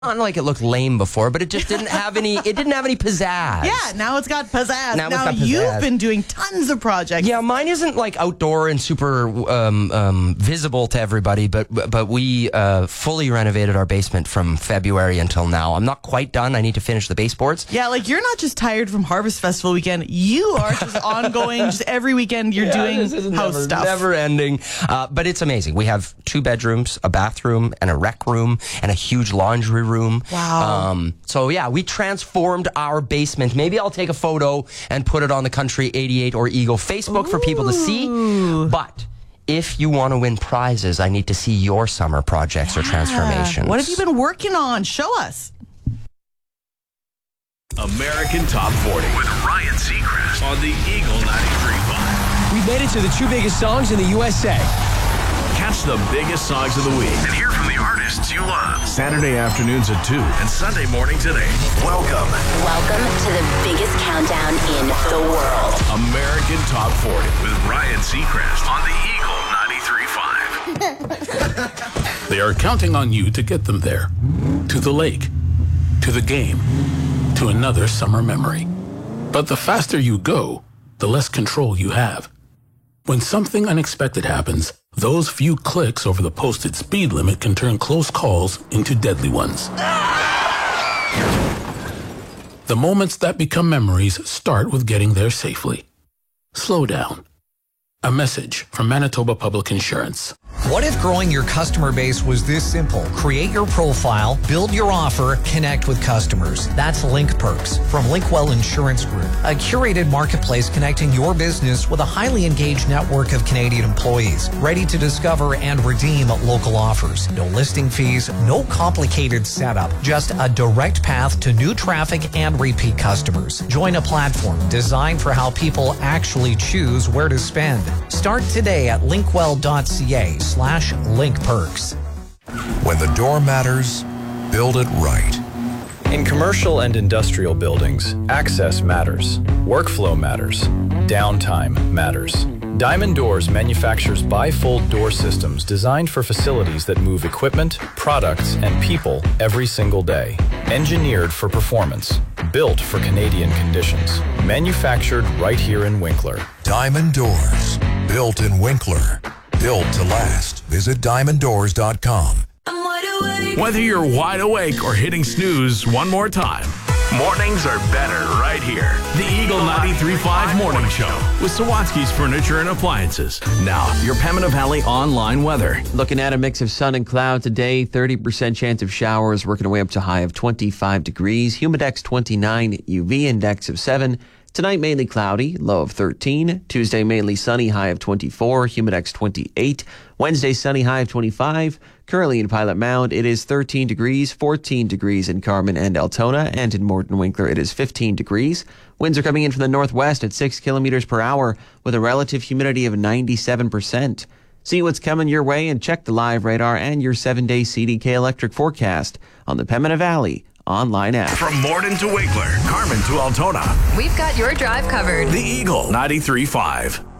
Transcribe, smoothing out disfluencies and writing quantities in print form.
Not like it looked lame before, but it just didn't have any. It didn't have any pizzazz. Yeah, now it's got pizzazz. Now it's got pizzazz. You've been doing tons of projects. Yeah, mine isn't like outdoor and super visible to everybody, but we fully renovated our basement from February until now. I'm not quite done. I need to finish the baseboards. Yeah, like you're not just tired from Harvest Festival weekend. You are just ongoing. Just every weekend you're doing house stuff. Never ending. But it's amazing. We have 2 bedrooms, a bathroom, and a rec room, and a huge laundry room. Wow. So yeah, we transformed our basement. Maybe I'll take a photo and put it on the Country 88 or Eagle Facebook for people to see. But if you want to win prizes, I need to see your summer projects or transformations. What have you been working on? Show us. American Top 40 with Ryan Seacrest on the Eagle 93.5. We made it to the 2 biggest songs in the USA. Catch the biggest songs of the week and hear from the artists you love. Saturday afternoons at 2 and Sunday mornings at 8. Welcome to the biggest countdown in the world. American Top 40 with Ryan Seacrest on the Eagle 93.5. They are counting on you to get them there. To the lake. To the game. To another summer memory. But the faster you go, the less control you have. When something unexpected happens, those few clicks over the posted speed limit can turn close calls into deadly ones. The moments that become memories start with getting there safely. Slow down. A message from Manitoba Public Insurance. What if growing your customer base was this simple? Create your profile, build your offer, connect with customers. That's Link Perks from Linkwell Insurance Group, a curated marketplace connecting your business with a highly engaged network of Canadian employees, ready to discover and redeem local offers. No listing fees, no complicated setup, just a direct path to new traffic and repeat customers. Join a platform designed for how people actually choose where to spend. Start today at linkwell.ca/linkperks. When the door matters, build it right. In commercial and industrial buildings, access matters, workflow matters, downtime matters. Diamond Doors manufactures bifold door systems designed for facilities that move equipment, products, and people every single day. Engineered for performance, built for Canadian conditions. Manufactured right here in Winkler. Diamond Doors, built in Winkler. Built to last. Visit diamonddoors.com. Whether you're wide awake or hitting snooze one more time, mornings are better right here. The Eagle 93.5 Morning Show with Sawatsky's Furniture and Appliances. Now, your Pembina Valley online weather. Looking at a mix of sun and cloud today, 30% chance of showers, working our way up to a high of 25 degrees, humidex 29, UV index of 7. Tonight, mainly cloudy, low of 13. Tuesday, mainly sunny, high of 24, humidex 28. Wednesday, sunny, high of 25. Currently in Pilot Mound, it is 13 degrees, 14 degrees in Carman and Altona, and in Morton Winkler, it is 15 degrees. Winds are coming in from the northwest at 6 kilometers per hour with a relative humidity of 97%. See what's coming your way and check the live radar and your 7-day CDK electric forecast on the Pembina Valley online app. From Morton to Winkler, Carman to Altona. We've got your drive covered. The Eagle 93.5.